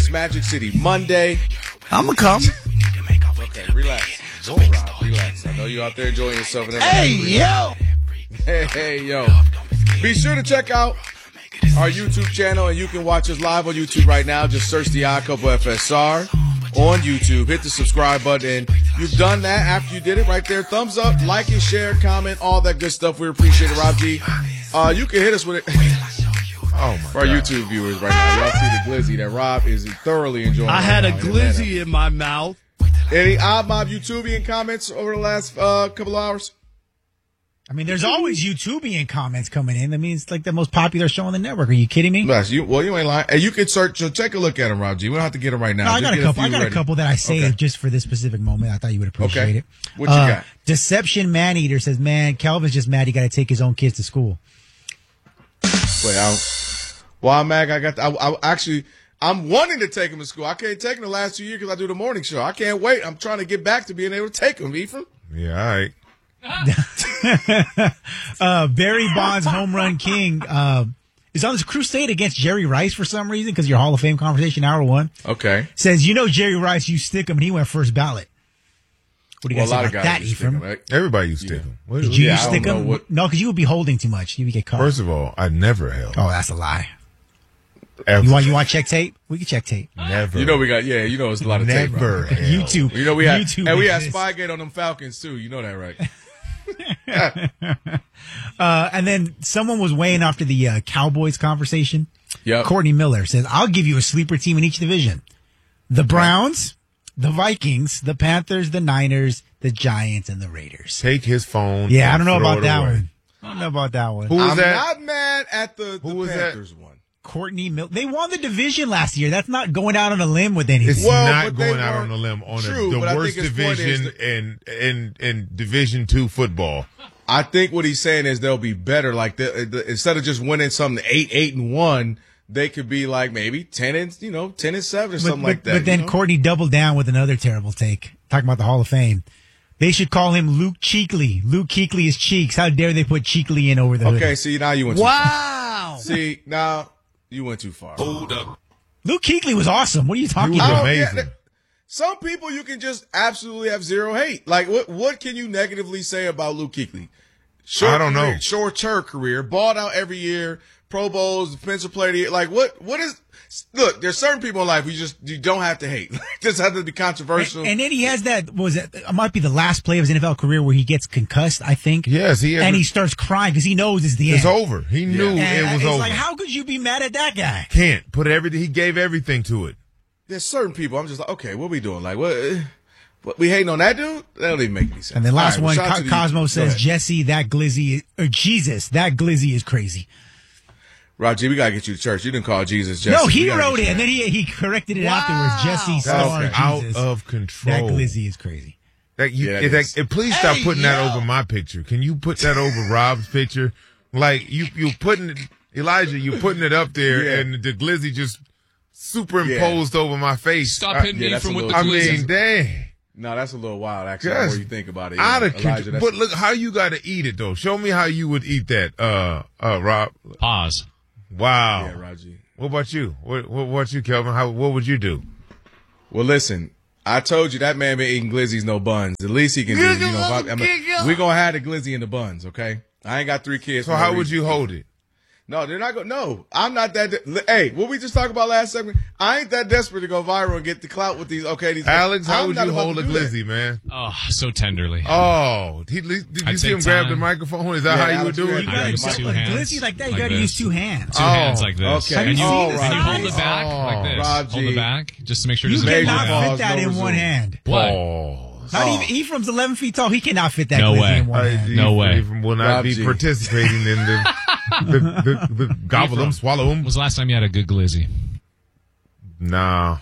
Magic City Monday. I'm going to come. Okay, relax. Rob, relax. I know you out there enjoying yourself. Hey, yo. Hey, yo. Be sure to check out our YouTube channel, and you can watch us live on YouTube right now. Just search the Odd Couple FSR on YouTube. Hit the subscribe button. You've done that. After you did it right there, thumbs up, like and share, comment, all that good stuff. We appreciate it, Rob G. You can hit us with it. Oh, my For our God. YouTube viewers right now, y'all see the glizzy that Rob is thoroughly enjoying. I had a glizzy in my mouth. Any Odd Mob YouTubian comments over the last couple of hours? I mean, there's always YouTubian comments coming in. I mean, it's like the most popular show on the network. Are you kidding me? Yes, you ain't lying. And you can search. So take a look at them, Rob G. We don't have to get them right now. No, I Just got a get couple. few I got ready. a couple that I saved Okay. just for this specific moment. I thought you would appreciate Okay. it. What you got? Deception Maneater says, "Man, Calvin's just mad. He got to take his own kids to school." Wait, well, Mag, I'm wanting to take him to school. I can't take him the last 2 years because I do the morning show. I can't wait. I'm trying to get back to being able to take him, Ephraim. Yeah, all right. Barry Bonds, home run king, is on this crusade against Jerry Rice for some reason because your Hall of Fame conversation, hour one. Okay. Says, Jerry Rice, you stick him, and he went first ballot. What do you guys say about that, used to Ephraim? stick 'em, right? Everybody used to stick them. Did you Yeah, I stick don't know him? what- No, because you would be holding too much. You would get caught. First of all, I never held. Oh, that's a lie. Ever. You want check tape? We can check tape. Never. You know we got it's a lot of tape. Never. Right? held. YouTube. You know we had YouTube and we had exists. Spygate on them Falcons too. You know that, right? And then someone was weighing after the Cowboys conversation. Yep. Courtney Miller says, "I'll give you a sleeper team in each division: the Browns, the Vikings, the Panthers, the Niners, the Giants, and the Raiders." Take his phone. Yeah, I and don't know throw about it that away. one. I don't know about that one. Who was I'm that? not mad at the was that? Panthers one. Courtney Miller. They won the division last year. That's not going out on a limb with anything. It's Well, not but they going out on weren't- a limb on True, the but I worst think his point is division in Division II football. I think what he's saying is they'll be better. Like instead of just winning something 8-1, they could be like maybe 10-7 or something like that. But then Courtney doubled down with another terrible take, talking about the Hall of Fame. They should call him Luke Cheekley. Luke Kuechly is Cheeks. How dare they put Cheekley in over the hood? Okay, see now you went too Wow. far. See now you went too far. Hold up. Luke Kuechly was awesome. What are you talking He was about? amazing. Some people you can just absolutely have zero hate. Like what can you negatively say about Luke Kuechly? I don't know. Short-term career, balled out every year, Pro Bowls, defensive player of the year. Like what is? Look, there's certain people in life you don't have to hate. Just have to be controversial. And then he has that, it might be the last play of his NFL career where he gets concussed, I think. Yes, he has. And he starts crying because he knows it's the It's end. over. He knew And it was it's over. like, how could you be mad at that guy? Can't put everything. He gave everything to it. There's certain people I'm just like, okay, what we doing? Like what we hating on that dude? That don't even make any sense. And then last All right, one, well, shout out to the- Cosmo Go says, ahead. Jesse, that glizzy, or Jesus, that glizzy is crazy. Rob G, we gotta get you to church. You didn't call Jesus Jesse. No, We he gotta wrote get it, you and there. then he corrected it afterwards. Jesse, That's star out Jesus. of control. That glizzy is crazy. Yeah, that is. Please stop putting that over my picture. Can you put that over Rob's picture? Like you putting it, Elijah, you putting it up there, Yeah. and the glizzy just superimposed over my face. Stop hitting me that's from a with the little- I glizzy. mean, dang. No, that's a little wild, actually. Yes. The more you think about it. Out of Elijah, control. But look how you got to eat it though. Show me how you would eat that, Rob. Pause. Wow. yeah, Rob G. What about you? What about you, Kelvin? What would you do? Well, listen, I told you that man been eating glizzies, no buns. The least he can do, we're gonna have the glizzy in the buns, okay? I ain't got 3 kids. So for no how would reason. you hold it? No, they're not going. No, I'm not that. Hey, what we just talked about last segment? I ain't that desperate to go viral and get the clout with these. Okay, these. Alex, how I'm would not you about hold to a do that. glizzy, man? Oh, so tenderly. Oh, did you I'd see take him grab the time. microphone? Is that Yeah, how you Alex, would do you it? You I gotta use accept two a hands glizzy like that. You like gotta this. use 2 hands. Two hands like this. Okay. And you, All and right. you hold the back like this. Rob Hold G. the back just to make sure it You doesn't Major cannot fall pause, fit that no in resume. one hand. What? Pause. Not even Ephraim's 11 feet tall. He cannot fit that No glizzy way. in one hand. No way. Ephraim will not Rob be G. participating in the gobble them, swallow them. When was the last time you had a good glizzy? Nah.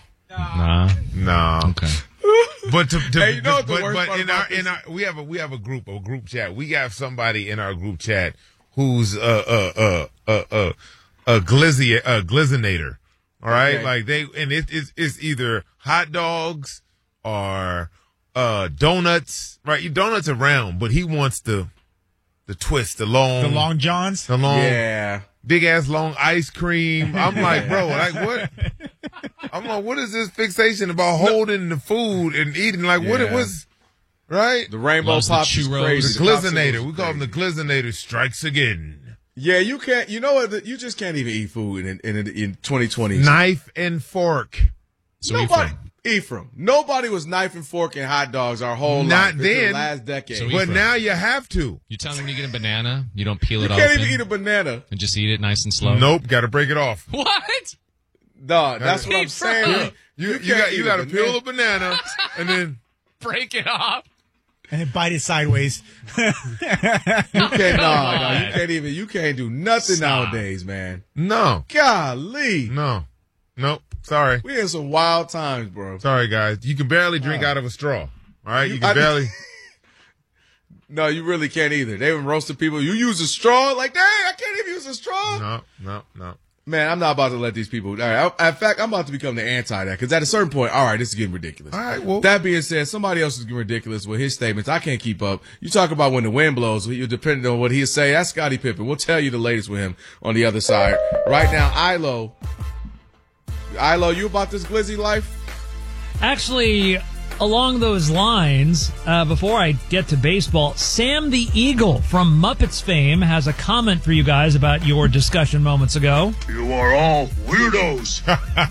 Nah. Okay. But Hey, you know what the worst but part in our about this- we have a group chat. We got somebody in our group chat who's a glizzinator. All right, Okay. like it's either hot dogs or donuts. Right, donuts are round, but he wants the twist, the long johns. the long Yeah. big ass long ice cream. I'm like, bro, like what? I'm like, what is this fixation about holding the food and eating? Like, what it was, right? The Rainbow Loves the Pops is churros. crazy. The Glizinator. We call him the Glizinator strikes again. Yeah, you can't. You know what? You just can't even eat food in 2020. Knife and fork. So Ephraim. Nobody was knife and fork and hot dogs our whole Not life. It's then. the last decade. So But Ephraim. now you have to. You tell me when you get a banana, you don't peel you it can't open even eat a banana. and just eat it nice and slow. Nope, got to break it off. What? Dog, that's what I'm saying. You can't got to eat a peel the banana and then Break it off. And then bite it sideways. You can't even. You can't do nothing Stop. nowadays, man. no, Golly, nope. Sorry, we in some wild times, bro. sorry guys. You can barely drink out of a straw. All right, you can I- barely. No, you really can't either. They even roasted people. You use a straw? Like, dang, I can't even use a straw. No. Man, I'm not about to let these people. All right, in fact, I'm about to become the anti that because at a certain point, all right, this is getting ridiculous. All right, well, That being said, somebody else is getting ridiculous with his statements. I can't keep up. You talk about when the wind blows, you're depending on what he say. That's Scottie Pippen. We'll tell you the latest with him on the other side. Right now, Ilo, you about this glizzy life? Actually, along those lines, before I get to baseball, Sam the Eagle from Muppets fame has a comment for you guys about your discussion moments ago. You are all weirdos.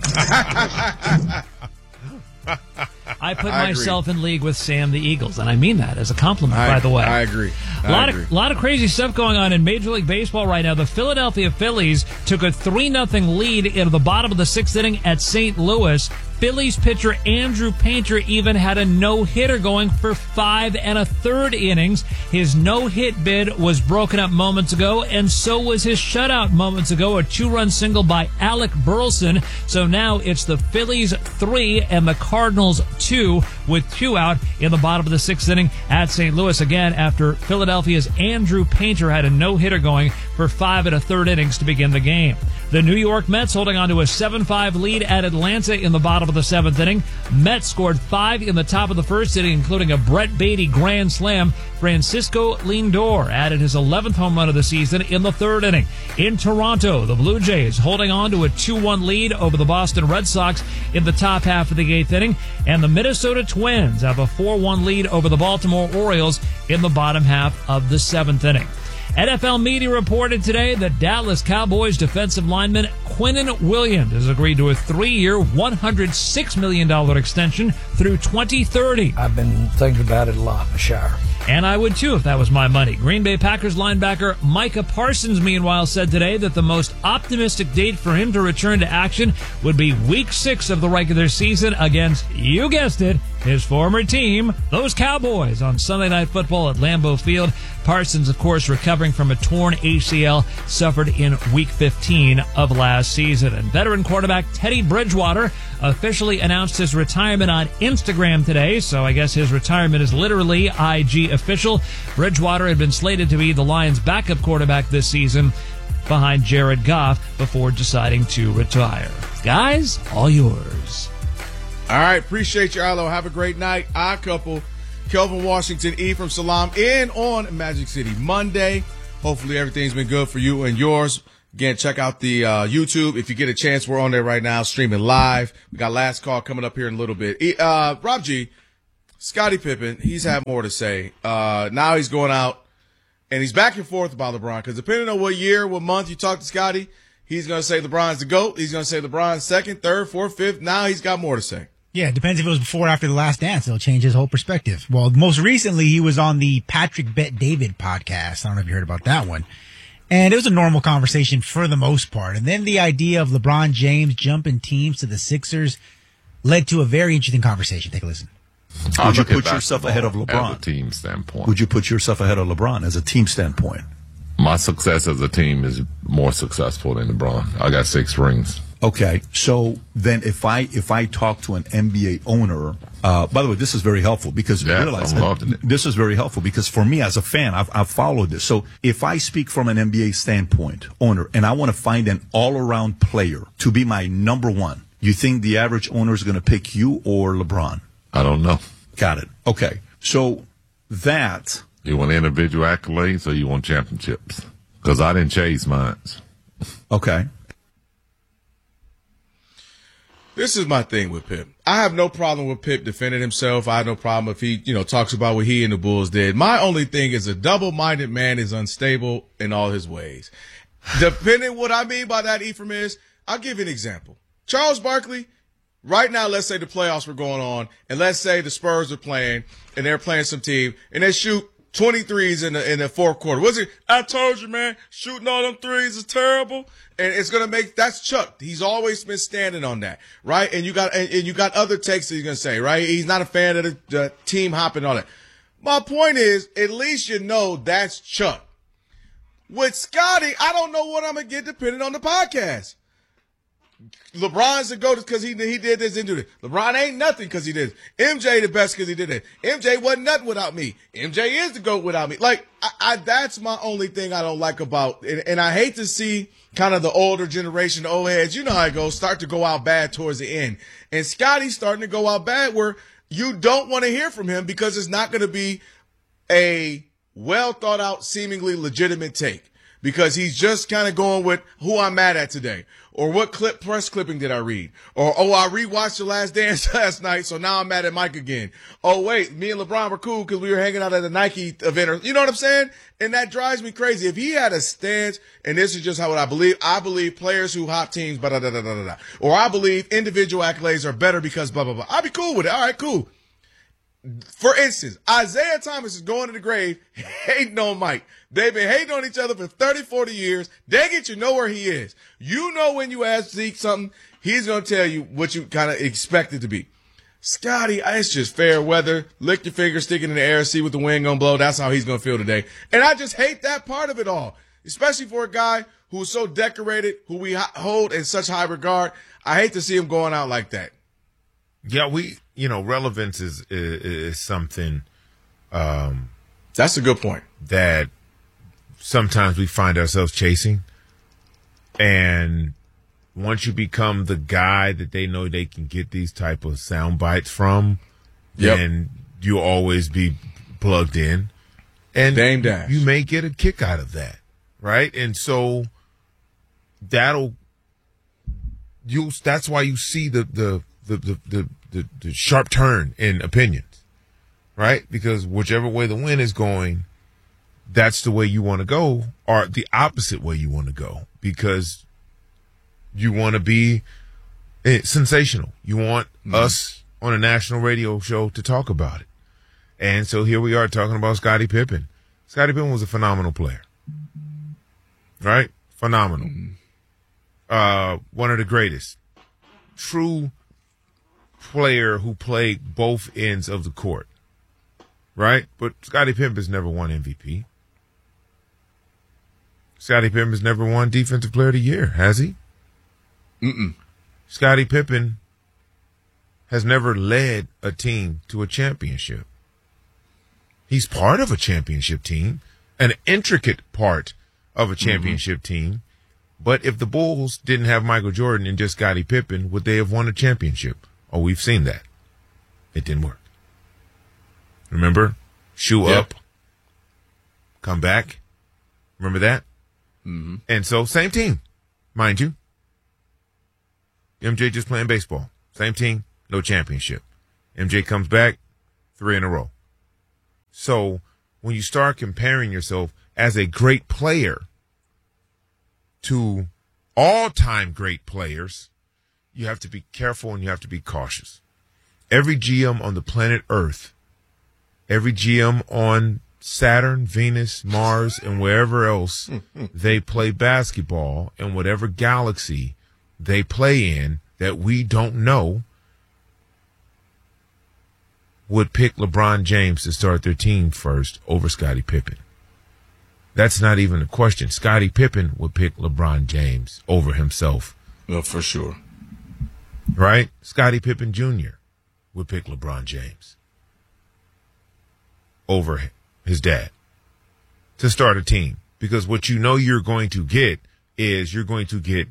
I put I agree. myself in league with Sam the Eagles, and I mean that as a compliment, by the way. I agree. A lot of crazy stuff going on in Major League Baseball right now. The Philadelphia Phillies took a 3-0 lead in the bottom of the 6th inning at St. Louis. Phillies pitcher Andrew Painter even had a no-hitter going for 5 1/3 innings. His no-hit bid was broken up moments ago, and so was his shutout moments ago, a 2-run single by Alec Burleson. So now it's the Phillies 3 and the Cardinals 2 with 2 out in the bottom of the 6th inning at St. Louis again after Philadelphia's Andrew Painter had a no-hitter going for 5 1/3 innings to begin the game. The New York Mets holding on to a 7-5 lead at Atlanta in the bottom of the 7th inning. Mets scored 5 in the top of the 1st inning, including a Brett Beatty grand slam. Francisco Lindor added his 11th home run of the season in the 3rd inning. In Toronto, the Blue Jays holding on to a 2-1 lead over the Boston Red Sox in the top half of the 8th inning. And the Minnesota Twins have a 4-1 lead over the Baltimore Orioles in the bottom half of the 7th inning. NFL media reported today that Dallas Cowboys defensive lineman Quinnen Williams has agreed to a 3-year, $106 million extension through 2030. I've been thinking about it a lot in the shower. And I would too if that was my money. Green Bay Packers linebacker Micah Parsons, meanwhile, said today that the most optimistic date for him to return to action would be Week 6 of the regular season against, you guessed it, his former team, those Cowboys, on Sunday Night Football at Lambeau Field. Parsons, of course, recovering from a torn ACL suffered in Week 15 of last season. And veteran quarterback Teddy Bridgewater officially announced his retirement on Instagram today, so I guess his retirement is literally IG official. Bridgewater had been slated to be the Lions' backup quarterback this season behind Jared Goff before deciding to retire. Guys, all yours. All right, appreciate you, Arlo. Have a great night. Our couple, Kelvin Washington, Ephraim Salam, in on Magic City Monday. Hopefully everything's been good for you and yours. Again, check out the YouTube. If you get a chance, we're on there right now, streaming live. We got last call coming up here in a little bit. Rob G, Scottie Pippen, he's had more to say. Now he's going out, and he's back and forth about LeBron, because depending on what year, what month you talk to Scottie, he's going to say LeBron's the GOAT. He's going to say LeBron's second, third, fourth, fifth. Now he's got more to say. Yeah, it depends if it was before or after The Last Dance. It'll change his whole perspective. Well, most recently, he was on the Patrick Bet-David podcast. I don't know if you heard about that one. And it was a normal conversation for the most part. And then the idea of LeBron James jumping teams to the Sixers led to a very interesting conversation. Take a listen. Would you put yourself ahead of LeBron? As a team standpoint. Would you put yourself ahead of LeBron as a team standpoint? My success as a team is more successful than LeBron. I got 6 rings. Okay, so then if I talk to an NBA owner, by the way, this is very helpful because realize I'm loving it. This is very helpful because for me as a fan, I've followed this. So if I speak from an NBA standpoint, owner, and I want to find an all-around player to be my number one, you think the average owner is going to pick you or LeBron? I don't know. Got it. Okay, so that. You want individual accolades or you want championships? Because I didn't chase mine. Okay. This is my thing with Pip. I have no problem with Pip defending himself. I have no problem if he, talks about what he and the Bulls did. My only thing is a double-minded man is unstable in all his ways. Depending what I mean by that, Ephraim, is, I'll give you an example. Charles Barkley, right now, let's say the playoffs were going on, and let's say the Spurs are playing, and they're playing some team, and they shoot 23s in the fourth quarter. What's it? I told you, man, shooting all them threes is terrible. And it's going to make, that's Chuck. He's always been standing on that, right? And you got other takes that he's going to say, right? He's not a fan of the team hopping and all that. My point is, at least that's Chuck. With Scotty, I don't know what I'm going to get depending on the podcast. LeBron's the GOAT because he did this and do this. LeBron ain't nothing because he did this. MJ the best because he did it. MJ wasn't nothing without me. MJ is the GOAT without me. Like, that's my only thing I don't like about, and I hate to see kind of the older generation, the old heads, you know how it goes, start to go out bad towards the end. And Scotty's starting to go out bad where you don't want to hear from him because it's not going to be a well thought out, seemingly legitimate take. Because he's just kind of going with who I'm mad at today. Or what press clipping did I read? Or, I rewatched The Last Dance last night, so now I'm mad at Mike again. Oh, wait, me and LeBron were cool because we were hanging out at a Nike event. Or, you know what I'm saying? And that drives me crazy. If he had a stance, and this is just how I believe players who hop teams, blah, blah, blah, blah, blah, blah. Or I believe individual accolades are better because blah, blah, blah. I'd be cool with it. All right, cool. For instance, Isaiah Thomas is going to the grave hating on Mike. They've been hating on each other for 30, 40 years. Dang it, you know where he is. You know when you ask Zeke something, he's going to tell you what you kind of expect it to be. Scotty, it's just fair weather. Lick your finger, stick it in the air, see what the wind going to blow. That's how he's going to feel today. And I just hate that part of it all, especially for a guy who's so decorated, who we hold in such high regard. I hate to see him going out like that. Yeah, relevance is something. That's a good point. That sometimes we find ourselves chasing. And once you become the guy that they know they can get these type of sound bites from, then you'll always be plugged in. And Dame Dash. You may get a kick out of that, right? And so that's why you see the sharp turn in opinions, right? Because whichever way the wind is going, that's the way you want to go, or the opposite way you want to go, because you want to be sensational. You want us on a national radio show to talk about it. And so here we are talking about Scottie Pippen. Scottie Pippen was a phenomenal player, right? Phenomenal. One of the greatest. True player who played both ends of the court, right? But Scottie Pippen has never won MVP. Scottie Pippen has never won Defensive Player of the Year, has he? Scottie Pippen has never led a team to a championship. He's part of a championship team, an intricate part of a championship team. But if the Bulls didn't have Michael Jordan and just Scottie Pippen, would they have won a championship? Oh, we've seen that. It didn't work. Remember? Shoe up. Come back. Remember that? And so, same team, mind you. MJ just playing baseball. Same team, no championship. MJ comes back, 3 in a row. So, when you start comparing yourself as a great player to all-time great players, you have to be careful and you have to be cautious. Every GM on the planet Earth, every GM on Saturn, Venus, Mars, and wherever else they play basketball, and whatever galaxy they play in that we don't know, would pick LeBron James to start their team first over Scottie Pippen. That's not even a question. Scottie Pippen would pick LeBron James over himself. Well, for sure. Right? Scottie Pippen Jr. would pick LeBron James over his dad to start a team. Because what you know you're going to get is you're going to get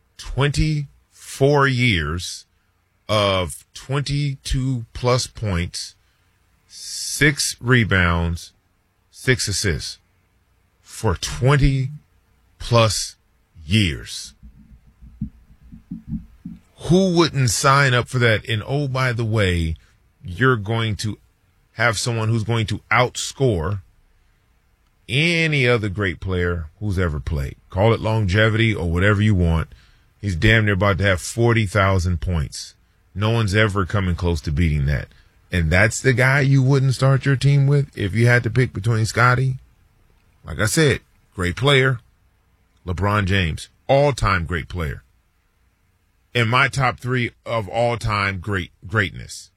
24 years of 22 plus points, 6 rebounds, 6 assists for 20 plus years. Who wouldn't sign up for that? And oh, by the way, you're going to have someone who's going to outscore any other great player who's ever played. Call it longevity or whatever you want. He's damn near about to have 40,000 points. No one's ever coming close to beating that. And that's the guy you wouldn't start your team with if you had to pick between Scotty. Like I said, great player. LeBron James, all-time great player. In my top 3 of all-time greatness.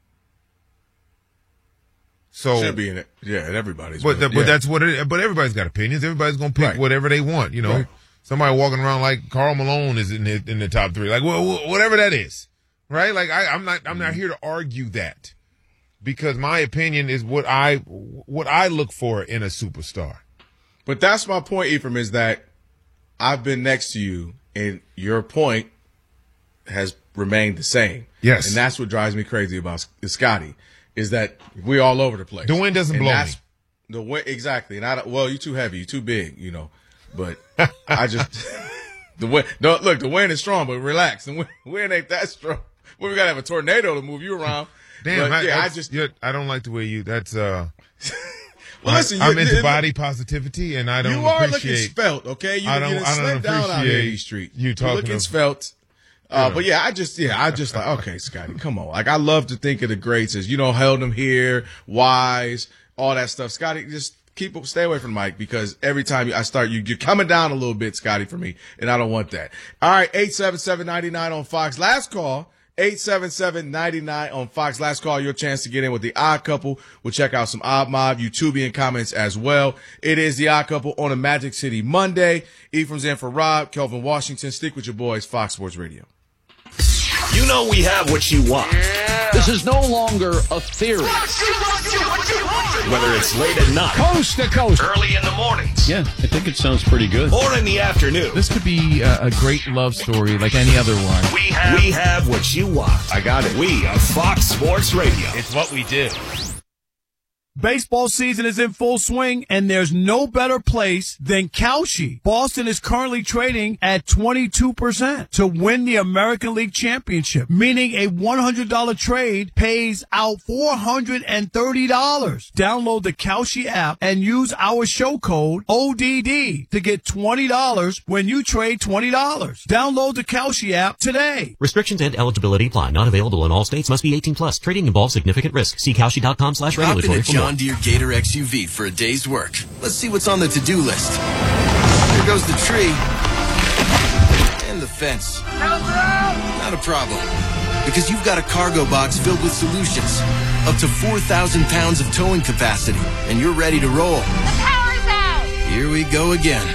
So should be in it. Yeah, everybody's. But that's what it is. But everybody's got opinions. Everybody's gonna pick whatever they want. You know, Right. Somebody walking around like Karl Malone is in the top 3. Like whatever that is, right? Like I'm not here to argue that, because my opinion is what I look for in a superstar. But that's my point, Ephraim, is that I've been next to you, and your point has remained the same. Yes. And that's what drives me crazy about Scotty, is that we all over the place. The wind doesn't blow me. The wind, exactly. And well, you're too heavy, you're too big, you know. But I just the wind. No, look, the wind is strong, but relax. The wind ain't that strong. We gotta have a tornado to move you around. Damn, but, I don't like the way you. That's Well, listen, I'm into body positivity, and I don't. You are appreciate, looking svelte, okay? You're I don't slim down out here in these streets. You You're looking svelte. But I just like, okay, Scotty, come on. Like, I love to think of the greats as, held them here, wise, all that stuff. Scotty, just stay away from the mic, because every time I start, you're coming down a little bit, Scotty, for me, and I don't want that. All right, 877-99 on Fox. Last call. 877-99 on Fox. Last call, your chance to get in with the Odd Couple. We'll check out some Odd Mob YouTubian comments as well. It is the Odd Couple on a Magic City Monday. Ephraim's in for Rob, Kelvin Washington. Stick with your boys, Fox Sports Radio. You know we have what you want. Yeah. This is no longer a theory. Whether it's late at night, coast to coast, early in the mornings. Yeah, I think it sounds pretty good. Or in the afternoon. This could be a great love story like any other one. We have what you want. I got it. We are Fox Sports Radio. It's what we do. Baseball season is in full swing, and there's no better place than Kalshi. Boston is currently trading at 22% to win the American League Championship, meaning a $100 trade pays out $430. Download the Kalshi app and use our show code ODD to get $20 when you trade $20. Download the Kalshi app today. Restrictions and eligibility apply. Not available in all states. Must be 18 plus. Trading involves significant risk. See Kalshi.com/regulatory for more. John Deere Gator XUV for a day's work. Let's see what's on the to-do list. There goes the tree. And the fence. Not a problem. Because you've got a cargo box filled with solutions. Up to 4,000 pounds of towing capacity. And you're ready to roll. The power's out! Here we go again.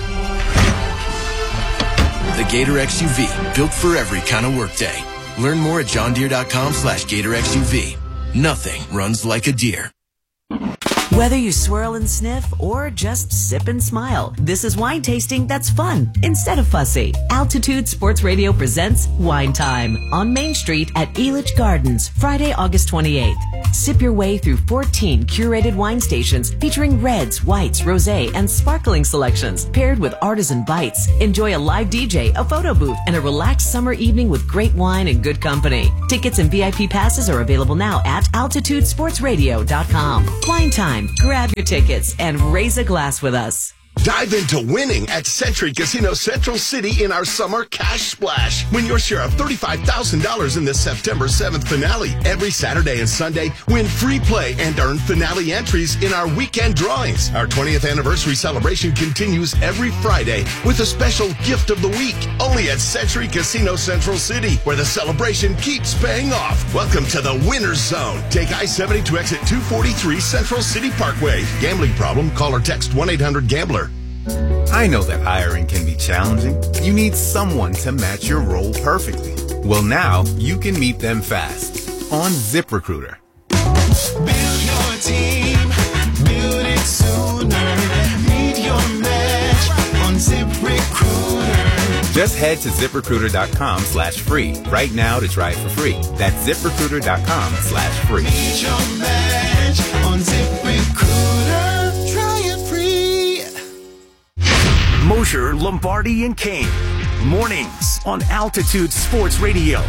The Gator XUV. Built for every kind of workday. Learn more at johndeere.com/Gator XUV. Nothing runs like a deer. Whether you swirl and sniff or just sip and smile, this is wine tasting that's fun instead of fussy. Altitude Sports Radio presents Wine Time on Main Street at Elitch Gardens, Friday, August 28th. Sip your way through 14 curated wine stations featuring reds, whites, rosé, and sparkling selections paired with artisan bites. Enjoy a live DJ, a photo booth, and a relaxed summer evening with great wine and good company. Tickets and VIP passes are available now at altitudesportsradio.com. Wine Time. Grab your tickets and raise a glass with us. Dive into winning at Century Casino Central City in our summer cash splash. Win your share of $35,000 in the September 7th finale. Every Saturday and Sunday, win free play and earn finale entries in our weekend drawings. Our 20th anniversary celebration continues every Friday with a special gift of the week. Only at Century Casino Central City, where the celebration keeps paying off. Welcome to the Winner's Zone. Take I-70 to exit 243 Central City Parkway. Gambling problem? Call or text 1-800-GAMBLER. I know that hiring can be challenging. You need someone to match your role perfectly. Well, now you can meet them fast on ZipRecruiter. Build your team, build it sooner. Meet your match on ZipRecruiter. Just head to ZipRecruiter.com/free right now to try it for free. That's ZipRecruiter.com/free. Meet your match on ZipRecruiter. Try it free. Mosher, Lombardi, and Kane. Mornings on Altitude Sports Radio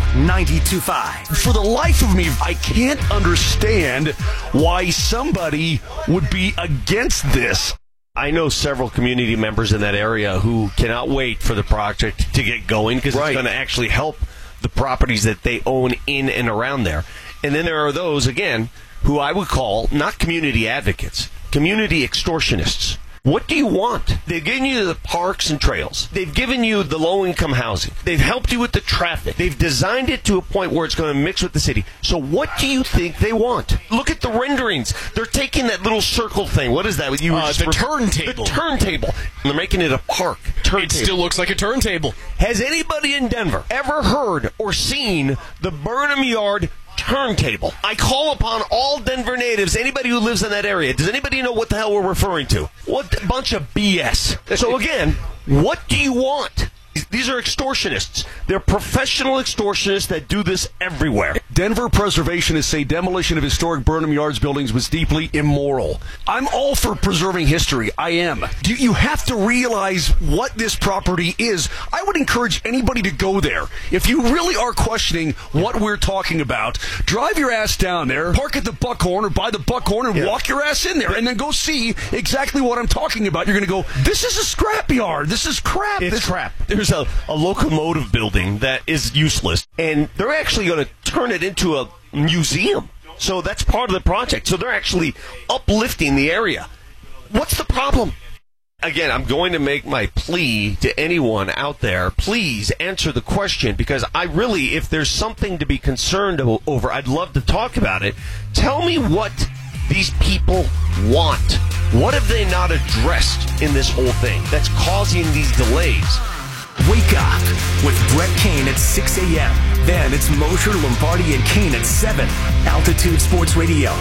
92.5. For the life of me, I can't understand why somebody would be against this. I know several community members in that area who cannot wait for the project to get going because it's going to actually help the properties that they own in and around there. And then there are those, again, who I would call not community advocates, community extortionists. What do you want? They've given you the parks and trails. They've given you the low-income housing. They've helped you with the traffic. They've designed it to a point where it's going to mix with the city. So what do you think they want? Look at the renderings. They're taking that little circle thing. What is that? The turntable. The turntable. They're making it a park. Turntable. It still looks like a turntable. Has anybody in Denver ever heard or seen the Burnham Yard turntable? I call upon all Denver natives, anybody who lives in that area. Does anybody know what the hell we're referring to? What a bunch of BS. So again, what do you want? These are extortionists. They're professional extortionists that do this everywhere. Denver preservationists say demolition of historic Burnham Yards buildings was deeply immoral. I'm all for preserving history. I am. You have to realize what this property is. I would encourage anybody to go there. If you really are questioning what we're talking about, drive your ass down there, park at the Buckhorn or by the Buckhorn and walk your ass in there and then go see exactly what I'm talking about. You're going to go, this is a scrapyard. This is crap. It's crap. There's a locomotive building that is useless, and they're actually going to turn it into a museum. So that's part of the project. So they're actually uplifting the area. What's the problem? Again, I'm going to make my plea to anyone out there. Please answer the question, because I really, if there's something to be concerned over, I'd love to talk about it. Tell me what these people want. What have they not addressed in this whole thing that's causing these delays? Wake up with Brett Kane at 6 a.m. Then it's Mosher, Lombardi, and Kane at 7. Altitude Sports Radio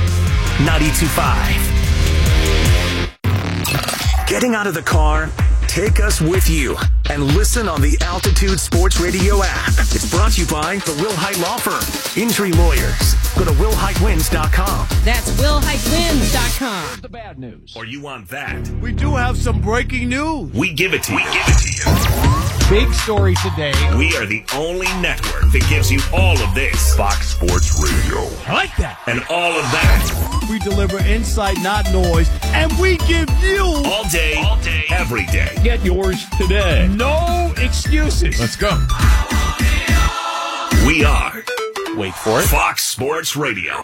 92.5. Getting out of the car? Take us with you and listen on the Altitude Sports Radio app. It's brought to you by the Wilhite Law Firm. Injury lawyers. Go to WilhiteWins.com. That's WilhiteWins.com. Here's the bad news. Or you want that? We do have some breaking news. We give it to you. Big story today. We are the only network that gives you all of this. Fox Sports Radio. I like that. And all of that. We deliver insight, not noise, and we give you all day, every day. Get yours today. No excuses. Let's go. We are. Wait for it. Fox Sports Radio.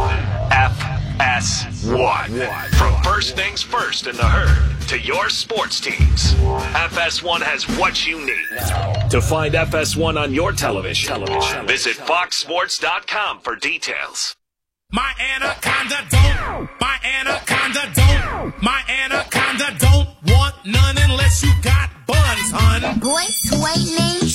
FS1. From first things first in the herd to your sports teams, FS1 has what you need. To find FS1 on your television, visit foxsports.com for details. My anaconda don't. My anaconda don't. My anaconda don't want none unless you got buns, hun. Boy, toy name